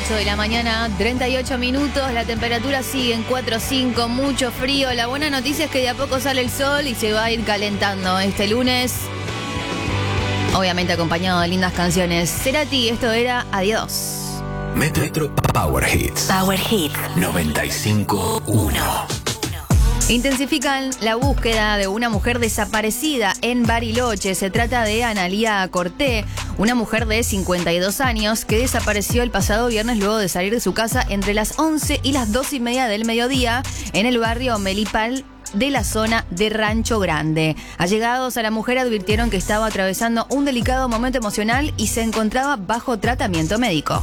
8 de la mañana, 38 minutos, la temperatura sigue en 4.5, mucho frío. La buena noticia es que de a poco sale el sol y se va a ir calentando este lunes. Obviamente acompañado de lindas canciones. Cerati, esto era Adiós. Metro Power Hits. Power Hits 95.1. Intensifican la búsqueda de una mujer desaparecida en Bariloche. Se trata de Analía Corté, una mujer de 52 años que desapareció el pasado viernes luego de salir de su casa entre las 11 y las 2:30 del mediodía en el barrio Melipal de la zona de Rancho Grande. Allegados a la mujer advirtieron que estaba atravesando un delicado momento emocional y se encontraba bajo tratamiento médico.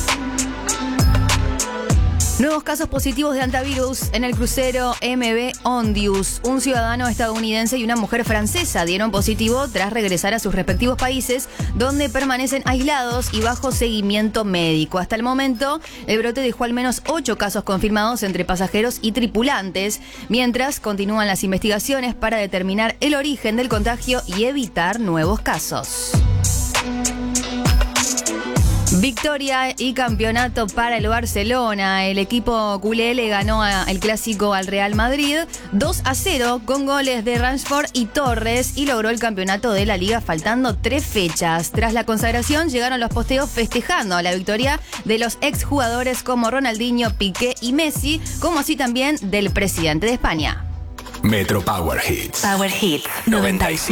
Nuevos casos positivos de antivirus en el crucero MV Ondius. Un ciudadano estadounidense y una mujer francesa dieron positivo tras regresar a sus respectivos países, donde permanecen aislados y bajo seguimiento médico. Hasta el momento, el brote dejó al menos 8 casos confirmados entre pasajeros y tripulantes, mientras continúan las investigaciones para determinar el origen del contagio y evitar nuevos casos. Victoria y campeonato para el Barcelona. El equipo culé le ganó el clásico al Real Madrid 2-0 con goles de Rashford y Torres y logró el campeonato de la Liga faltando 3 fechas. Tras la consagración llegaron los posteos festejando la victoria de los exjugadores como Ronaldinho, Piqué y Messi, como así también del presidente de España. Metro Power Hits. Power Hits 95.